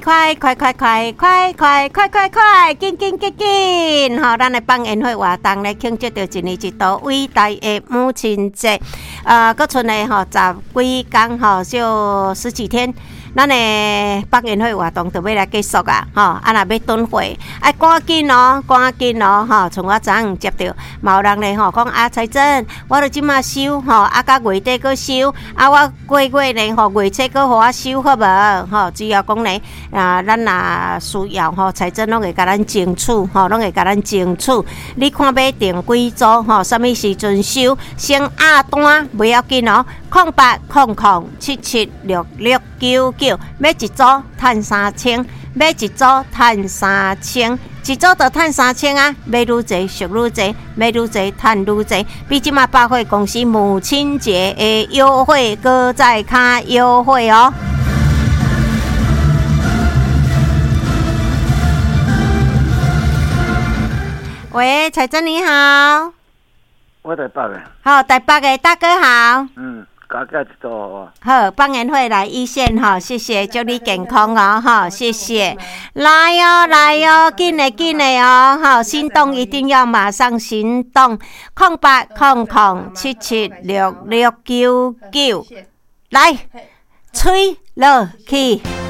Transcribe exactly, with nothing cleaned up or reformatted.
快快快快快快快快快，紧紧紧紧！吼，咱来放烟火活动来庆祝着一年一度伟大的母亲节。呃，搁剩的吼十几天吼，就十几天。咱的放烟火活动就要来结束啊！吼，啊，若要囤货，哎，赶紧哦，赶紧哦！吼，从我昨昏接到，嘛有人咧吼讲啊，彩珍，我著即马收吼，啊，到月底搁收，啊，我过月咧吼，月初搁互我收好无？吼，只要讲咧啊，咱若需要吼，彩珍拢会甲咱争取，吼，拢会甲咱争取。你看要订几组吼，啥物时阵收？先压单，不要紧哦，空八空空七七六六九。要一组赚三千，要一组赚三千，一组就赚三千啊！买愈多俗愈多，买愈多赚愈多。比即马百货公司母亲节的优惠，搁再卡优惠哦！喂，彩珍你好， 我台北的。 好，台北的大哥好。 嗯。加加一组哦。 好，放烟火来一线哈，谢谢，祝你健康哦哈，谢谢。来哟、哦、来哟、哦，紧的紧的哦，好，行动一定要马上行动，空八空空七七六六九九，来，吹落去。